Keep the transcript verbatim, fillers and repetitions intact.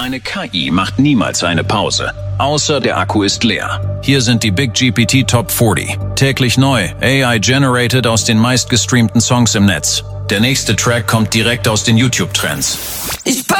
Eine K I macht niemals eine Pause, außer der Akku ist leer. Hier sind die Big G P T Top vierzig. Täglich neu, A I-generated aus den meistgestreamten Songs im Netz. Der nächste Track kommt direkt aus den YouTube-Trends. Ich